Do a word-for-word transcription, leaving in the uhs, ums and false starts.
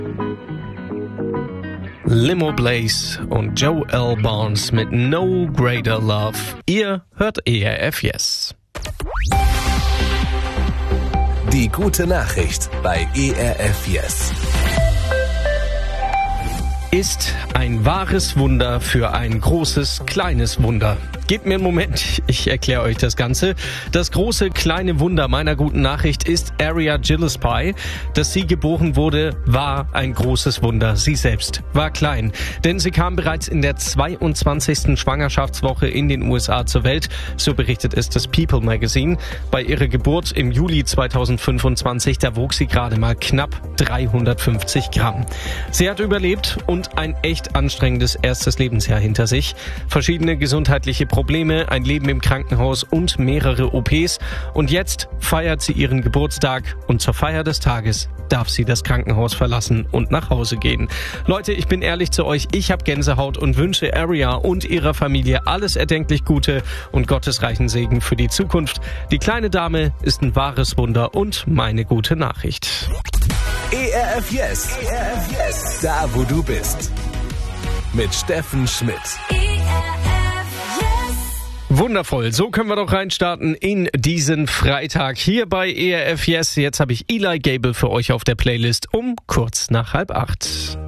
Limo Blaze und Joe L. Barnes mit No Greater Love. Ihr hört E R F Yes. Die gute Nachricht bei E R F Yes. Ist ein wahres Wunder für ein großes, kleines Wunder. Gebt mir einen Moment, ich erkläre euch das Ganze. Das große, kleine Wunder meiner guten Nachricht ist Aria Gillespie. Dass sie geboren wurde, war ein großes Wunder. Sie selbst war klein, denn sie kam bereits in der zweiundzwanzigsten Schwangerschaftswoche in den U S A zur Welt. So berichtet es das People Magazine. Bei ihrer Geburt im Juli zweitausendfünfundzwanzig, da wog sie gerade mal knapp dreihundertfünfzig Gramm. Sie hat überlebt und ein echt anstrengendes erstes Lebensjahr hinter sich. Verschiedene gesundheitliche Probleme, ein Leben im Krankenhaus und mehrere O Ps. Und jetzt feiert sie ihren Geburtstag und zur Feier des Tages darf sie das Krankenhaus verlassen und nach Hause gehen. Leute, ich bin ehrlich zu euch, ich habe Gänsehaut und wünsche Aria und ihrer Familie alles erdenklich Gute und Gottes reichen Segen für die Zukunft. Die kleine Dame ist ein wahres Wunder und meine gute Nachricht. E R F Yes. E R F Yes. Da, wo du bist. Mit Steffen Schmidt. E R F Yes. Wundervoll, so können wir doch reinstarten in diesen Freitag hier bei E R F Yes. Jetzt habe ich Eli Gable für euch auf der Playlist um kurz nach halb acht.